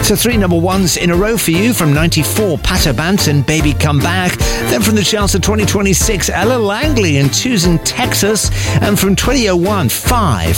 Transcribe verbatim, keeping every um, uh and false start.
So three number ones in a row for you. From ninety-four, Pato Banton, Baby Come Back. Then from the charts of twenty twenty-six, Ella Langley and Choosing Texas. And from twenty oh one, Five,